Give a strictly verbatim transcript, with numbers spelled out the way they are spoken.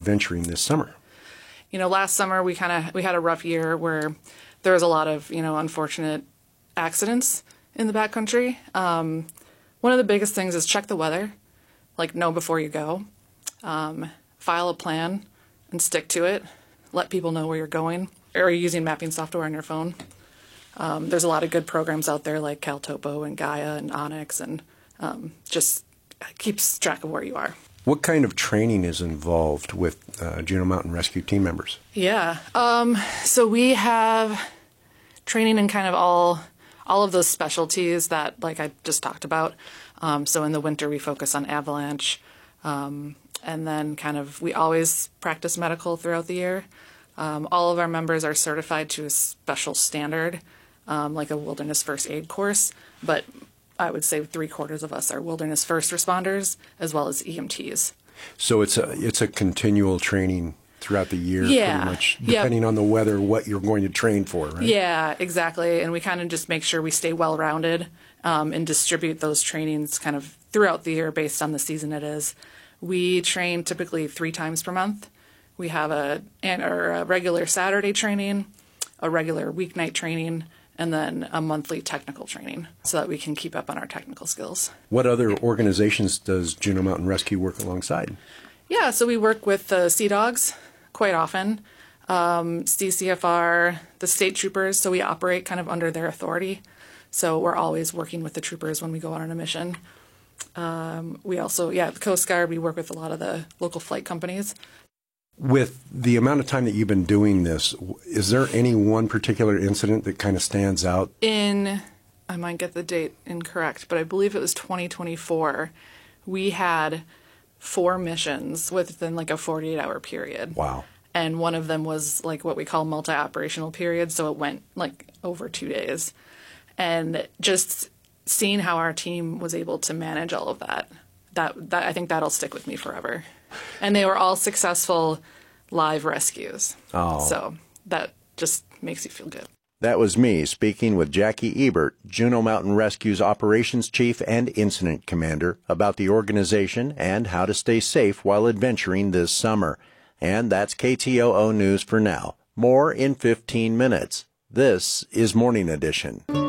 adventuring this summer? You know, last summer we kind of we had a rough year where there was a lot of, you know, unfortunate accidents in the backcountry. Um, one of the biggest things is check the weather, like know before you go. Um, file a plan and stick to it. Let people know where you're going. Or are you using mapping software on your phone? Um, there's a lot of good programs out there like CalTopo and Gaia and Onyx, and um, just keeps track of where you are. What kind of training is involved with uh, Juneau Mountain Rescue team members? Yeah, um, so we have training in kind of all all of those specialties that, like I just talked about. Um, so in the winter we focus on avalanche, um, and then kind of we always practice medical throughout the year. Um, all of our members are certified to a special standard, um, like a wilderness first aid course, but I would say three quarters of us are wilderness first responders as well as E M Ts. So it's a it's a continual training throughout the year, yeah. pretty much, depending yep. on the weather, what you're going to train for, right? Yeah, exactly. And we kind of just make sure we stay well-rounded um, and distribute those trainings kind of throughout the year based on the season it is. We train typically three times per month. We have a, or a regular Saturday training, a regular weeknight training, and then a monthly technical training so that we can keep up on our technical skills. What other organizations does Juneau Mountain Rescue work alongside? Yeah, so we work with the Sea Dogs quite often, um, C C F R, the state troopers, so we operate kind of under their authority. So we're always working with the troopers when we go out on a mission. Um, we also, yeah, the Coast Guard, we work with a lot of the local flight companies. With the amount of time that you've been doing this, is there any one particular incident that kind of stands out? In, I might get the date incorrect, but I believe it was twenty twenty-four, we had four missions within like a forty-eight hour period. Wow. And one of them was like what we call multi-operational period, so it went like over two days. And just seeing how our team was able to manage all of that, that, that I think that'll stick with me forever. And they were all successful live rescues. Oh. So that just makes you feel good. That was me speaking with Jackie Ebert, Juneau Mountain Rescue's Operations Chief and Incident Commander, about the organization and how to stay safe while adventuring this summer. And that's K T O O News for now. More in fifteen minutes. This is Morning Edition.